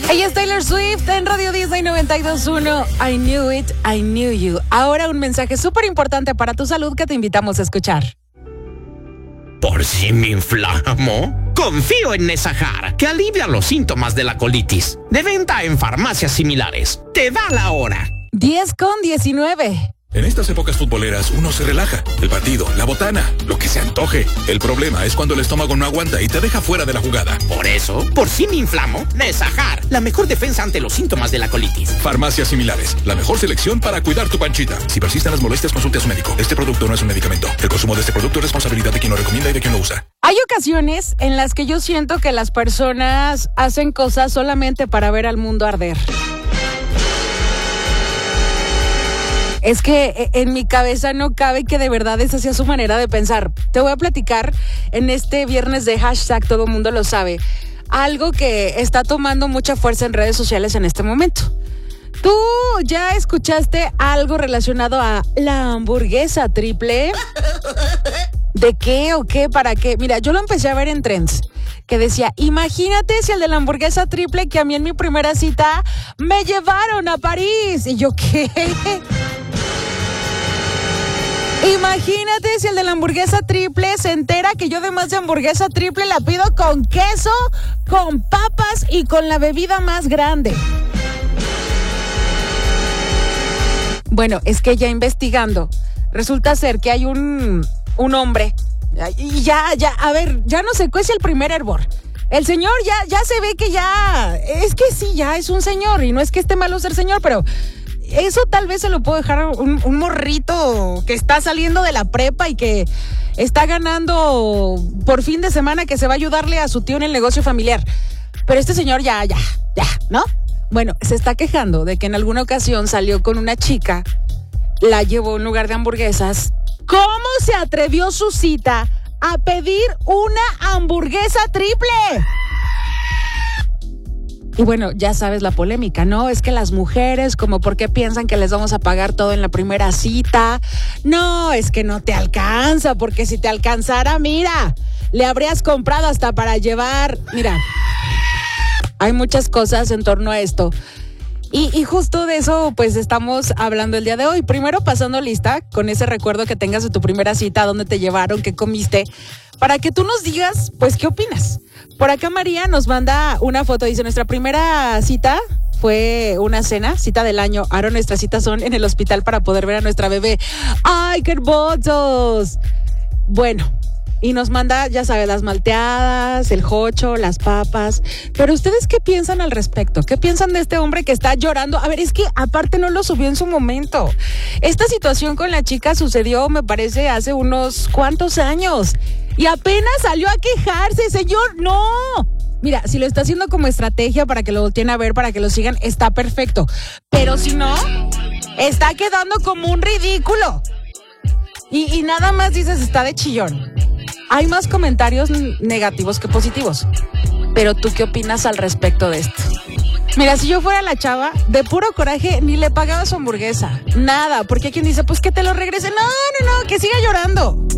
Ella es Taylor Swift en Radio Disney 92.1. I knew it, I knew you. Ahora un mensaje súper importante para tu salud que te invitamos a escuchar. ¿Por si me inflamo? Confío en Nesajar, que alivia los síntomas de la colitis. De venta en farmacias similares. Te da la hora. 10:19. En estas épocas futboleras uno se relaja. El partido, la botana, lo que se antoje. El problema es cuando el estómago no aguanta y te deja fuera de la jugada. Por eso, por si me inflamo, Nesajar, la mejor defensa ante los síntomas de la colitis. Farmacias similares, la mejor selección para cuidar tu panchita. Si persisten las molestias, consulte a su médico. Este producto no es un medicamento. El consumo de este producto es responsabilidad de quien lo recomienda y de quien lo usa. Hay ocasiones en las que yo siento que las personas hacen cosas solamente para ver al mundo arder. Es que en mi cabeza no cabe que de verdad esa sea su manera de pensar. Te voy a platicar en este viernes de hashtag Todo Mundo Lo Sabe, algo que está tomando mucha fuerza en redes sociales en este momento. ¿Tú ya escuchaste algo relacionado a la hamburguesa triple? ¿De qué o qué? ¿Para qué? Mira, yo lo empecé a ver en trends, que decía, imagínate si el de la hamburguesa triple que a mí en mi primera cita me llevaron a París. Y yo, ¿qué? Imagínate si el de la hamburguesa triple se entera que yo además de hamburguesa triple la pido con queso, con papas y con la bebida más grande. Bueno, es que ya investigando, resulta ser que hay un hombre, y ya, a ver, ya no se cuece el primer hervor. El señor ya se ve que ya, es que sí, ya es un señor, y no es que esté malo ser señor, pero eso tal vez se lo puedo dejar un morrito que está saliendo de la prepa y que está ganando por fin de semana, que se va a ayudarle a su tío en el negocio familiar. Pero este señor ya, ¿no? Bueno, se está quejando de que en alguna ocasión salió con una chica, la llevó a un lugar de hamburguesas. ¿Cómo se atrevió su cita a pedir una hamburguesa triple? Y bueno, ya sabes la polémica, ¿no? Es que las mujeres, como ¿por qué piensan que les vamos a pagar todo en la primera cita? No, es que no te alcanza, porque si te alcanzara, mira, le habrías comprado hasta para llevar. Mira, hay muchas cosas en torno a esto. Y justo de eso, pues, estamos hablando el día de hoy. Primero, pasando lista con ese recuerdo que tengas de tu primera cita, dónde te llevaron, qué comiste, para que tú nos digas, pues, ¿qué opinas? Por acá María nos manda una foto, dice, nuestra primera cita fue una cita del año. Ahora nuestras citas son en el hospital para poder ver a nuestra bebé. ¡Ay, qué hermosos! Bueno, y nos manda, ya sabes, las malteadas, el jocho, las papas. Pero ¿ustedes qué piensan al respecto? ¿Qué piensan de este hombre que está llorando? A ver, es que aparte no lo subió en su momento. Esta situación con la chica sucedió, me parece, hace unos cuantos años. Y apenas salió a quejarse, señor, no. Mira, si lo está haciendo como estrategia para que lo volteen a ver, para que lo sigan, está perfecto. Pero si no, está quedando como un ridículo. Y nada más dices, está de chillón. Hay más comentarios negativos que positivos. Pero ¿tú qué opinas al respecto de esto? Mira, si yo fuera la chava, de puro coraje, ni le pagaba su hamburguesa. Nada, porque hay quien dice, pues que te lo regrese. No, que siga llorando.